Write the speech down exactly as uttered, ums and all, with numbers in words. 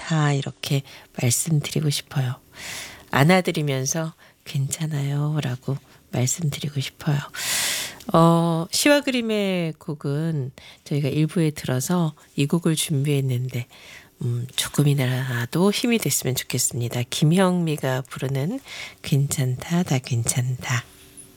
괜찮다 이렇게 말씀드리고 싶어요. 안아드리면서 괜찮아요 라고 말씀드리고 싶어요. 어, 시와 그림의 곡은 저희가 일부에 들어서 이 곡을 준비했는데 음, 조금이라도 힘이 됐으면 좋겠습니다. 김형미가 부르는 괜찮다 다 괜찮다.